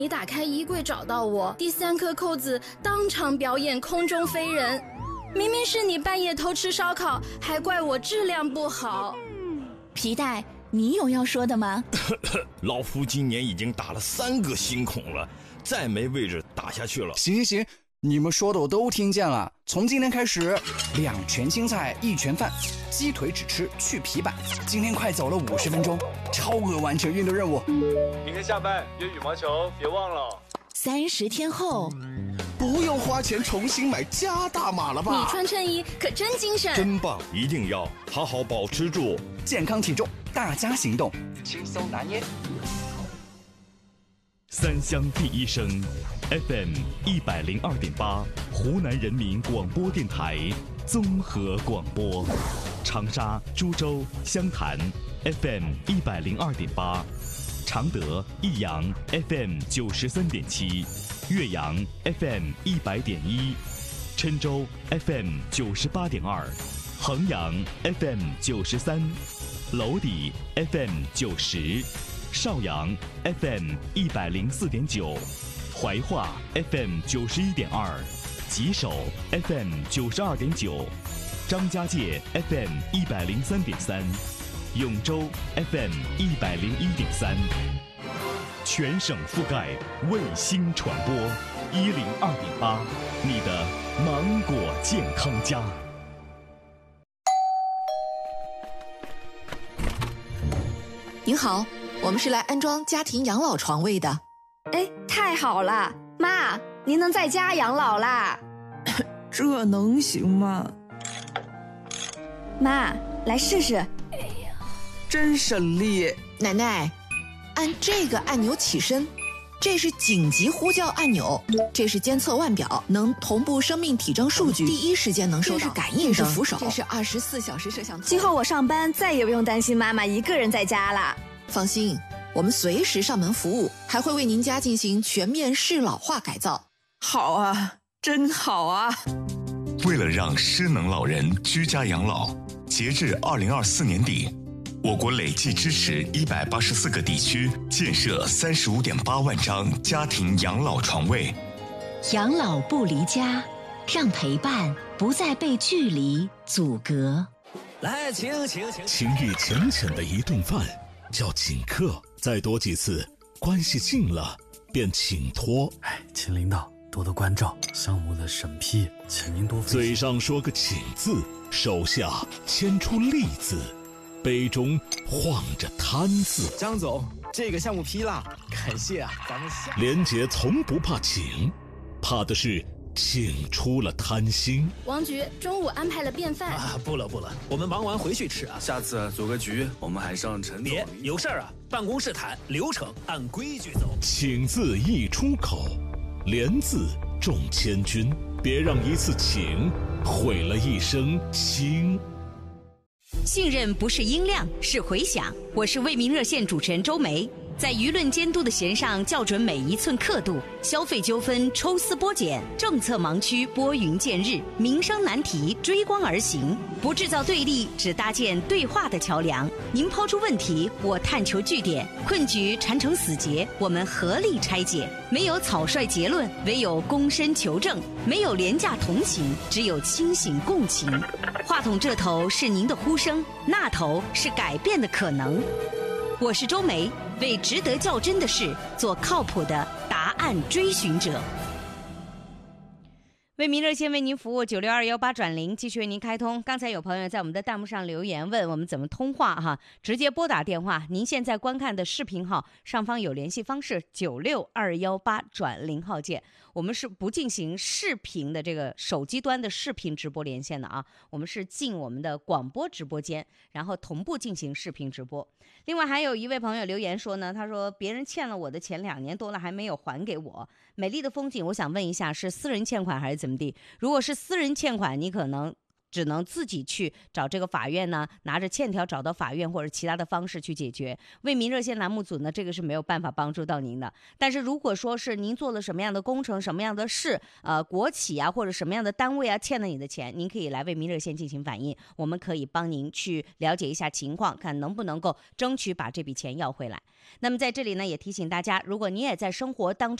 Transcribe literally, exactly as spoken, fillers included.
你打开衣柜找到我，第三颗扣子当场表演空中飞人。明明是你半夜偷吃烧烤，还怪我质量不好。 皮带，你有要说的吗？ 老夫今年已经打了三个星孔了，再没位置打下去了。 行行行，你们说的我都听见了。从今天开始，两全青菜一全饭，鸡腿只吃去皮板。今天快走了五十分钟，超额完成运动任务。 明天下班约羽毛球，别忘了。 三十天后， 不用花钱重新买加大码了吧？ 你穿衬衣可真精神， 真棒！一定要好好保持住健康体重，大家行动，轻松拿捏。 三乡第一声 F M 一百零二点八，湖南人民广播电台综合广播，长沙、株洲、湘潭 F M 一百零二点八，常德、益阳 F M 九十三点七，岳阳 F M 一百点一，郴州 F M 九十八点二，衡阳 F M 九十三，娄底 F M 九十。邵阳 F M 一百零四点九，怀化 F M 九十一点二，吉首 F M 九十二点九，张家界 F M 一百零三点三，永州 F M 一百零一点三，全省覆盖卫星传播一零二点八，你的芒果健康家。 您好。我们是来安装家庭养老床位的。 哎，太好了，妈，您能在家养老啦？ 这能行吗？ 妈，来试试。 哎呀，真省力。 奶奶，按这个按钮起身，这是紧急呼叫按钮，这是监测腕表，能同步生命体征数据，第一时间能收到。这是感应灯，这是扶手，这是二十四小时摄像头。 今后我上班再也不用担心妈妈一个人在家了。 放心，我们随时上门服务，还会为您家进行全面适老化改造。 好啊，真好啊！ 为了让失能老人居家养老，截至二零二四年底，我国累计支持一百八十四个地区建设三十五点八万张家庭养老床位。 养老不离家，让陪伴不再被距离阻隔。 来，请请请， 情谊浅浅的一顿饭叫请客，再多几次，关系近了便请托。 哎，请领导多多关照，项目的审批，请您多费心。 嘴上说个请字，手下牵出利字，杯中晃着贪字。 张总，这个项目批了，感谢啊，咱们下。 廉洁从不怕请，怕的是请出了贪心。 王局中午安排了便饭啊，不了不了，我们忙完回去吃啊。 下次组个局，我们还上陈总。 别有事儿啊，办公室谈，流程按规矩走。 请字一出口，廉字重千钧，别让一次请毁了一生情。 信任不是音量，是回响。我是为民热线主持人周梅。在舆论监督的弦上校准每一寸刻度，消费纠纷抽丝剥茧，政策盲区拨云见日，民生难题追光而行，不制造对立，只搭建对话的桥梁。您抛出问题，我探求据点，困局缠成死结，我们合力拆解。没有草率结论，唯有躬身求证；没有廉价同情，只有清醒共情。话筒这头是您的呼声，那头是改变的可能。我是周梅，为值得较真的事做靠谱的答案追寻者。为民热线为您服务，九六二幺八转零继续为您开通。刚才有朋友在我们的弹幕上留言问我们怎么通话哈，直接拨打电话。您现在观看的视频号上方有联系方式，九六二幺八转零号键。我们是不进行视频的这个手机端的视频直播连线的啊，我们是进我们的广播直播间，然后同步进行视频直播。另外还有一位朋友留言说呢，他说别人欠了我的钱两年多了还没有还给我。美丽的风景，我想问一下，是私人欠款还是怎么地？如果是私人欠款，你可能只能自己去找这个法院呢，拿着欠条找到法院或者其他的方式去解决。为民热线栏目组呢，这个是没有办法帮助到您的。但是如果说是您做了什么样的工程、什么样的事，呃，国企啊或者什么样的单位啊欠了你的钱，您可以来为民热线进行反映，我们可以帮您去了解一下情况，看能不能够争取把这笔钱要回来。那么在这里呢，也提醒大家，如果你也在生活当中